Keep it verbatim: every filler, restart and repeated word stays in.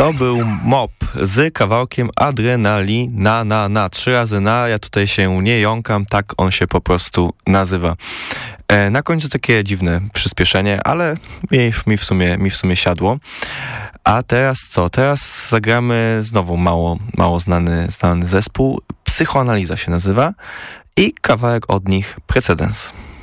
To był Mop z kawałkiem Adrenalina na na. Trzy razy na, ja tutaj się nie jąkam, tak on się po prostu nazywa. E, na końcu takie dziwne przyspieszenie, ale mi, mi, w sumie, mi w sumie siadło. A teraz co? Teraz zagramy znowu mało, mało znany, znany zespół. Psychoanaliza się nazywa i kawałek od nich Precedens.